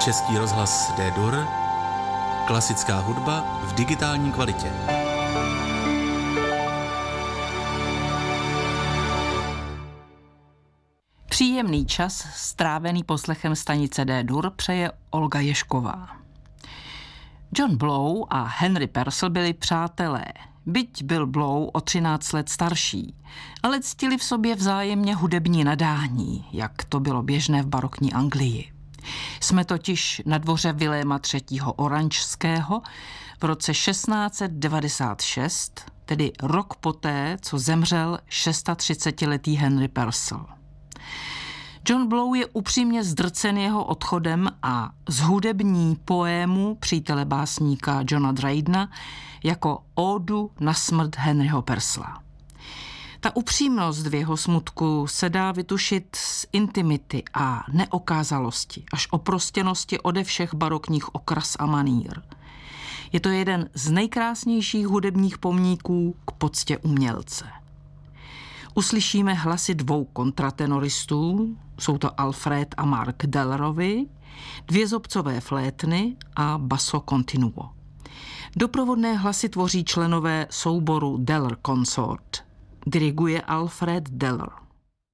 Český rozhlas D-Dur, klasická hudba v digitální kvalitě. Příjemný čas strávený poslechem stanice D-Dur přeje Olga Ježková. John Blow a Henry Purcell byli přátelé, byť byl Blow o 13 let starší, ale ctili v sobě vzájemně hudební nadání, jak to bylo běžné v barokní Anglii. Jsme totiž na dvoře Viléma III. Oranžského v roce 1696, tedy rok poté, co zemřel 36letý Henry Purcell. John Blow je upřímně zdrcen jeho odchodem a zhudební poému přítele básníka Johna Drydena jako ódu na smrt Henryho Purcella. Ta upřímnost v jeho smutku se dá vytušit z intimity a neokázalosti, až oprostěnosti ode všech barokních okras a manír. Je to jeden z nejkrásnějších hudebních pomníků k poctě umělce. Uslyšíme hlasy dvou kontratenoristů, jsou to Alfred a Mark Dellerovi, dvě zobcové flétny a basso continuo. Doprovodné hlasy tvoří členové souboru Deller Consort. Diriguje Alfred Deller.